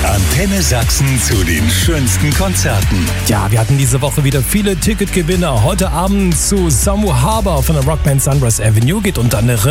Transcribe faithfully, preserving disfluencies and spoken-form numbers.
Antenne Sachsen zu den schönsten Konzerten. Ja, wir hatten diese Woche wieder viele Ticketgewinner. Heute Abend zu Samu Haber von der Rockband Sunrise Avenue geht unter anderem